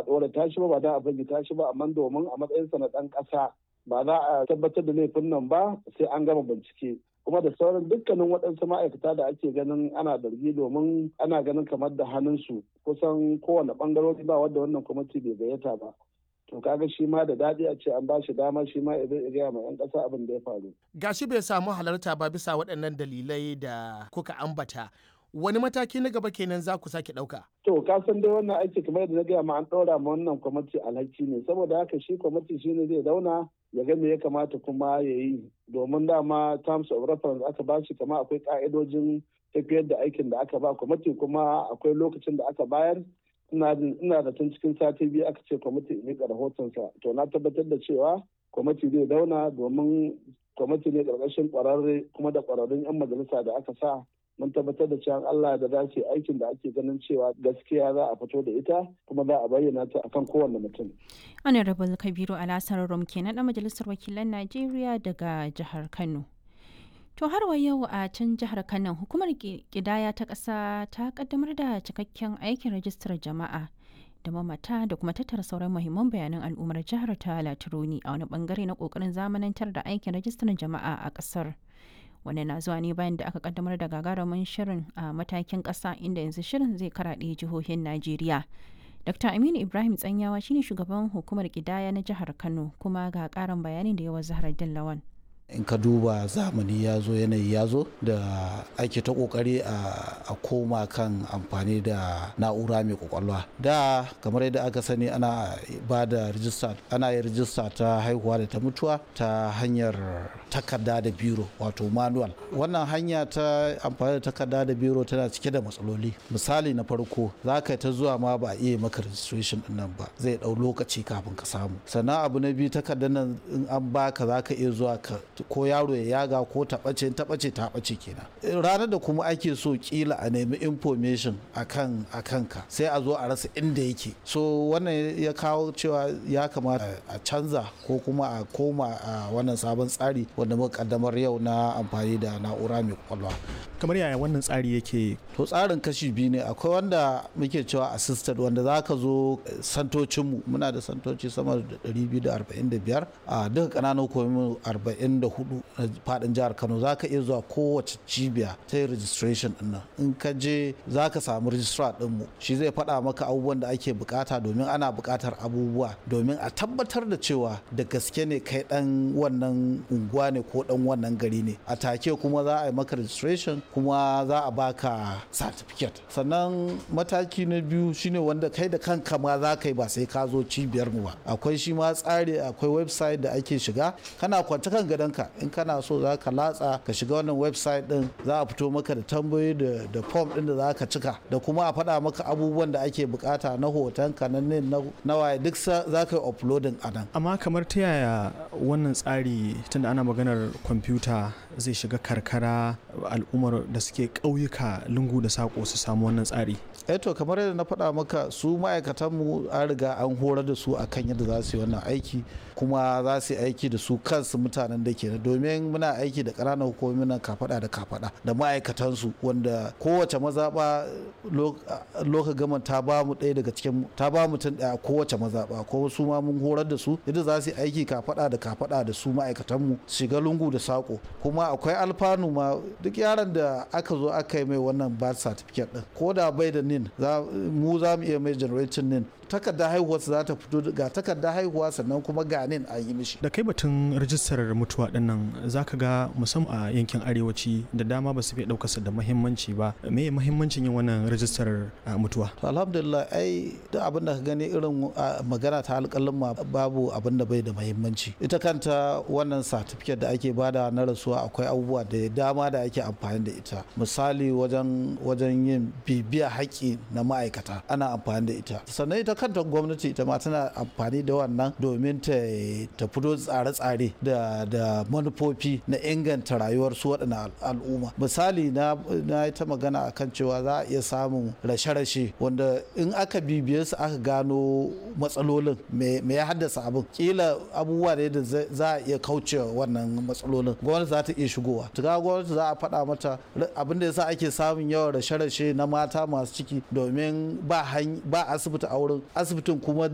tsorata shi ba don a firgita shi ba, amma domin a matsayinsa na ɗan ƙasa ba za a tabbatar da laifin nan ba sai an gama bincike. Kuma da sauran dukkanin waɗansu ma'aikata da ake ganin ana zargi domin ana ganin kamar da hannunsu kusan kowane ɓangarori ba wadda wannan kwamiti bai gayyata ba. To kaga shi ma da daɗi a ce an ba shi dama shi ma ya gaya ma 'yan ƙasa abin da ya faru. Gashi bai samu halarta ba bisa waɗannan dalilai da kuka ambata. Wani mataki na gaba kenan za ku sake ɗauka? To ka san dai wannan aiki kamar yadda na gaya ma an ɗora ma wannan kwamiti alhaki ne, saboda haka shi kwamiti shi ne zai zauna ya ga me ya kamata kuma ya yi, domin dama terms of reference aka ba shi, kama akwai ka'idojin tafiyar da aikin da aka ba kwamiti, kuma akwai lokacin da aka bayar. Ina da tun cikin sati biyu aka ce kwamiti ne ga rahotonsa. To na tabbatar da cewa kwamiti zai zauna, domin kwamiti ne ƙarƙashin ƙwararre kuma da ƙwararrun 'yan majalisa da aka sa. Mun tabbatar da cewa Allah da za su yi aikin da ake ganin cewa gaskiya za a fito da ita kuma za a bayyana ta akan kowanne mutum. Honorable Kabiru Alasar Rum kenan ɗan majalisar wakilan Najeriya daga jihar Kano. To har wa yau a can jihar Kano, hukumar ƙidaya ta ƙasa ta kaddamar da cikakken aikin rajistar jama'a da mamata da kuma tattara sauran muhimman bayanan al'ummar jihar ta Latironi a wani bangare na ƙoƙarin zamanantar da aikin rajistar jama'a a ƙasar. Wannan na zuwa ne bayan da aka kaddamar da gagarumin shirin a matakin ƙasa, inda yanzu shirin zai karaɗe jihohin Najeriya. Dr. Aminu Ibrahim Tsanyawa shine shugaban hukumar ƙidaya na jihar Kano, kuma ga ƙarin bayanin da yawa Zahraddin Lawan. In ka duba zamani ya zo, yanayi ya zo da ake ta kokari a koma kan amfani da na'ura mai kwakwalwa. Da kamar yadda aka sani ana ba da rijista, ana yin rijista ta haihuwa da ta mutuwa ta hanyar takarda da biro, wato manual. Wannan hanya ta amfani da takarda da biro tana cike da matsaloli. Misali na farko, za ka ta zuwa ma ba a iya maka registration din nan ba, zai dau lokaci kafin ka samu. Sannan abu na biyu, takardar nan in an baka za ka iya zuwa ka ko yaro ya yaga ko ta ɓace kenan. Ranar da kuma ake so kila a nemi information akan ka, sai a zo a rasa inda yake. So wannan ya kawo cewa ya kamata a canza ko kuma a koma a wannan sabon tsari wanda muka kaddamar yau na amfani da na'ura mai kwakwalwa. Kamar yaya wannan tsari yake? To tsarin kashi biyu ne. Akwai wanda muke cewa assisted, wanda za ka zo santocinmu, muna da santoci sama da 245 a duka ƙananan hukumomi 44 na faɗin jihar Kano. Za ka iya zuwa kowace cibiya ta yi registration ɗin nan. In ka je za ka samu registrar ɗinmu, shi zai faɗa maka abubuwan da ake bukata, domin ana buƙatar abubuwa domin a tabbatar da cewa da gaske ne kai ɗan wannan unguwa ne ko ɗan wannan gari ne. A take kuma za a yi maka registration, kuma za a baka certificate. Sannan mataki na biyu shine wanda kai da kanka ma za ka yi, ba sai ka zo cibiyar mu ba. Akwai shi ma tsari, akwai website da ake shiga, kana kwance kan gadonka, in kana so za ka latsa ka shiga wannan website din, za a fito maka da tambayoyi da form din da za ka cika, da kuma a faɗa maka abubuwan da ake bukata na hotonka na waye, duk za ka yi uploading a nan. Amma kamar ta yaya wannan tsari, tunda ana maganar kwamfuta, zai shiga karkara, al'ummar da suke ƙauyuka, lungu da saƙo su samu wannan tsari? To kamar yadda na faɗa maka, su ma'aikatanmu an riga an horar da su akan yadda za su yi wannan aiki, kuma za su yi aiki da su kansu mutanen da ke, domin muna aiki da ƙananan hukumomi nan kafaɗa da kafaɗa da ma'aikatansu, wanda kowace mazaɓa loka gama ta ba mu ɗaya daga cikin, ta ba mutum ɗaya kowace mazaɓa, ko su ma mun horar da su yadda za su yi aiki kafaɗa da kafaɗa da su ma'aikatanmu, shiga lungu da saƙo. Kuma akwai alfanu ma, duk yaron da aka zo aka yi mai wannan birth certificate ɗin, ko da bai da nin, mu za mu iya mai generating nin. Takardar haihuwa za ta fito, ga takardar haihuwa sannan kuma ga nin an yi mishi. Da kai batun rajistar mutuwa din nan, za ka ga musamman a yankin arewaci da dama ba su fi ɗaukarsa da muhimmanci ba. Me muhimmancin yin wannan rajistar mutuwa? To alhamdulillah, ai duk abin da ka gani irin magana ta alƙalin ma, babu abin da bai da muhimmanci. Ita kanta wannan certificate da ake bada na rasuwa, akwai abubuwa da dama da ake amfani da ita. Misali wajen yin bibiya haƙƙi na ma'aikata ana amfani da ita. Sannan ita kanta gwamnati ita ma tana amfani da wannan domin ta fito tsare-tsare da manufofi na inganta rayuwar su waɗannan al'umma. Misali na yi ta magana akan cewa za a iya samun rashe-rashe, wanda in aka bibiye su aka gano matsalolin me ya haddasa abin, kila abubuwa ne da za a iya kaucewa wannan matsalolin, gwamnati za ta iya shigowa. Tuka gwamnati za a faɗa mata abin da yasa ake samun yawan rashe-rashe na mata masu ciki, domin ba asibiti a wurin, asibitin kuma